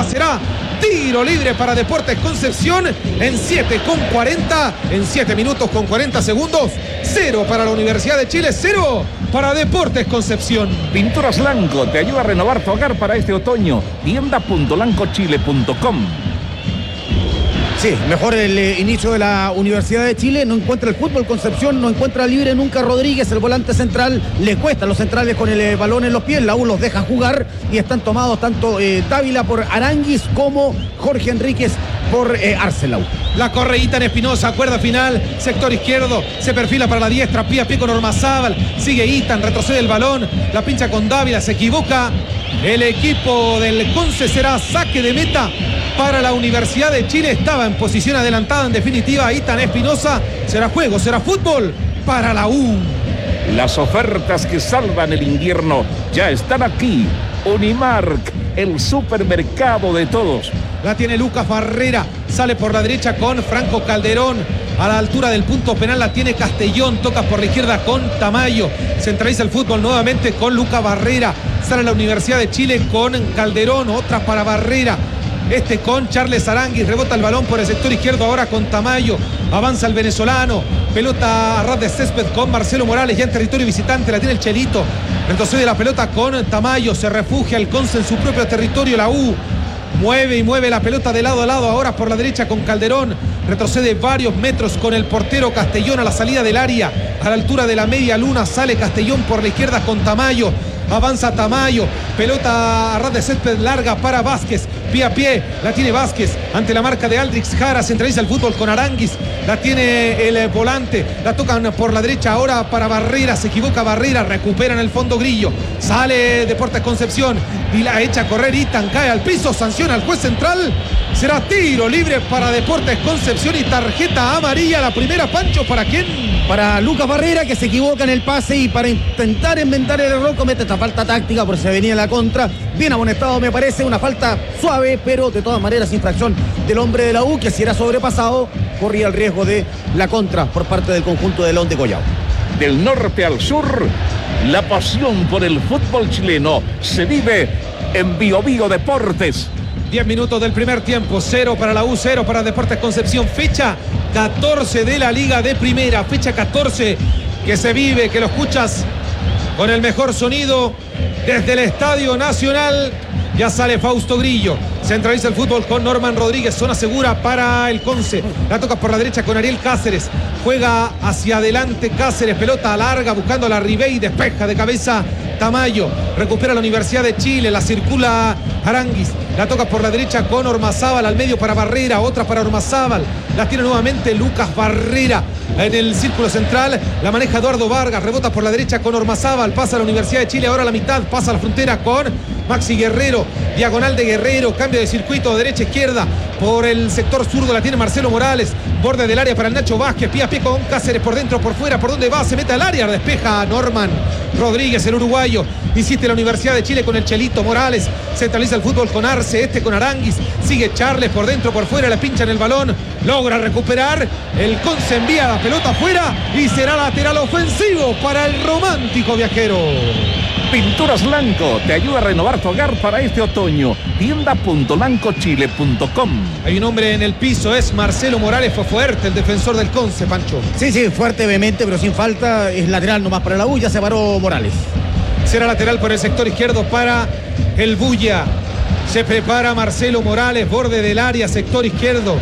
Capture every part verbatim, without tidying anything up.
será tiro libre para Deportes Concepción en siete con cuarenta, en siete minutos con cuarenta segundos. Cero para la Universidad de Chile, cero para Deportes Concepción. Pinturas Lanco te ayuda a renovar tu hogar para este otoño. tienda punto lanco chile punto com. Sí, mejor el eh, inicio de la Universidad de Chile. No encuentra el fútbol Concepción, no encuentra libre nunca Rodríguez, el volante central. Le cuesta a los centrales con el eh, balón en los pies. La U los deja jugar y están tomados tanto eh, Dávila por Aranguis como Jorge Enríquez por eh, Arcelau. La corre Itan Espinosa, cuerda final, sector izquierdo, se perfila para la diestra, pie a pie con Ormazábal, sigue Itan, retrocede el balón, la pincha con Dávila, se equivoca. El equipo del Conce, será saque de meta para la Universidad de Chile. Estaba en posición adelantada, en definitiva, Itan Espinosa. Será juego, será fútbol para la U. Las ofertas que salvan el invierno ya están aquí. Unimark, el supermercado de todos. La tiene Lucas Barrera, sale por la derecha con Franco Calderón. A la altura del punto penal la tiene Castellón, toca por la izquierda con Tamayo. Centraliza el fútbol nuevamente con Lucas Barrera. Sale la Universidad de Chile con Calderón, otra para Barrera. Este con Charles Aranguis, rebota el balón por el sector izquierdo ahora con Tamayo. Avanza el venezolano, pelota a ras de césped con Marcelo Morales, ya en territorio visitante, la tiene el Chelito. Retrocede la pelota con Tamayo, se refugia el Conce en su propio territorio, la U. Mueve y mueve la pelota de lado a lado ahora por la derecha con Calderón. Retrocede varios metros con el portero Castellón a la salida del área. A la altura de la media luna sale Castellón por la izquierda con Tamayo. Avanza Tamayo, pelota a ras de césped larga para Vázquez, pie a pie, la tiene Vázquez ante la marca de Aldrix Jara, centraliza el fútbol con Aranguis, la tiene el volante, la tocan por la derecha ahora para Barrera, se equivoca Barrera, recupera en el fondo Grillo, sale Deportes Concepción y la echa a correr Itan, cae al piso, sanciona al juez central, será tiro libre para Deportes Concepción y tarjeta amarilla, la primera, Pancho, ¿para quién? Para Lucas Barrera, que se equivoca en el pase y para intentar inventar el error comete esta falta táctica porque se venía la contra. Bien amonestado me parece, una falta suave, pero de todas maneras infracción del hombre de la U, que si era sobrepasado corría el riesgo de la contra por parte del conjunto de León de Collao. Del norte al sur, la pasión por el fútbol chileno se vive en Bio Bio Deportes. diez minutos del primer tiempo, cero para la U, cero para Deportes Concepción. Fecha catorce de la Liga de Primera, fecha catorce que se vive, que lo escuchas con el mejor sonido desde el Estadio Nacional. Ya sale Fausto Grillo, centraliza el fútbol con Norman Rodríguez, zona segura para el Conce, la toca por la derecha con Ariel Cáceres, juega hacia adelante Cáceres, pelota larga buscando a la Ribey, despeja de cabeza Tamayo, recupera la Universidad de Chile, la circula Aranguis, la toca por la derecha con Ormazábal, al medio para Barrera, otra para Ormazábal, la tiene nuevamente Lucas Barrera en el círculo central, la maneja Eduardo Vargas, rebota por la derecha con Ormazábal, pasa a la Universidad de Chile, ahora a la mitad, pasa a la frontera con Maxi Guerrero, diagonal de Guerrero, cambio de circuito, derecha-izquierda, por el sector zurdo la tiene Marcelo Morales, borde del área para el Nacho Vázquez, pie a pie con Cáceres, por dentro, por fuera, por donde va, se mete al área, despeja Norman Rodríguez, el uruguayo, insiste la Universidad de Chile con el Chelito Morales, centraliza el fútbol con Arce, este con Aranguis, sigue Charles por dentro, por fuera, le pincha en el balón, logra recuperar, el Conce envía la pelota afuera y será lateral ofensivo para el romántico viajero. Pinturas Lanco te ayuda a renovar tu hogar para este otoño. tienda punto lanco chile punto com. Hay un hombre en el piso, es Marcelo Morales, fue fuerte el defensor del Conce, Pancho. Sí, sí, fuerte, vehemente, pero sin falta, es lateral nomás para la U, ya se paró Morales. Será lateral por el sector izquierdo para el Bulla. Se prepara Marcelo Morales, borde del área, sector izquierdo.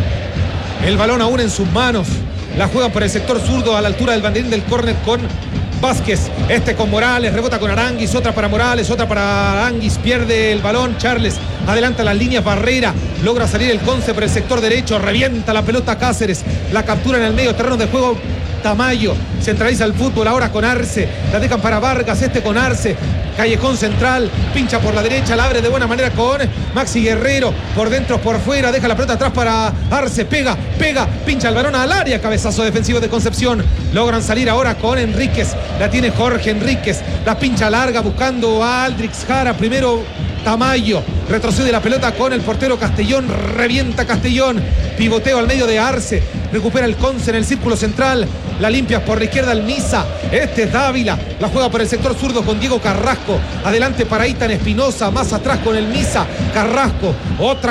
El balón aún en sus manos. La juegan por el sector zurdo a la altura del banderín del córner con Vázquez, este con Morales, rebota con Aranguis, otra para Morales, otra para Aranguis, pierde el balón Charles, adelanta las líneas Barrera, logra salir el Conce por el sector derecho, revienta la pelota Cáceres, la captura en el medio terreno de juego Tamayo, centraliza el fútbol ahora con Arce, la dejan para Vargas, este con Arce, callejón central, pincha por la derecha, la abre de buena manera con Maxi Guerrero, por dentro, por fuera, deja la pelota atrás para Arce, pega, pega, pincha el balón al área, cabezazo defensivo de Concepción, logran salir ahora con Enríquez, la tiene Jorge Enríquez, la pincha larga buscando a Aldrix Jara, primero Tamayo, retrocede la pelota con el portero Castellón, revienta Castellón, pivoteo al medio de Arce, recupera el Conce en el círculo central, la limpia por la izquierda el Misa, este es Dávila, la juega por el sector zurdo con Diego Carrasco, adelante para Itan Espinosa, más atrás con el Misa, Carrasco, otra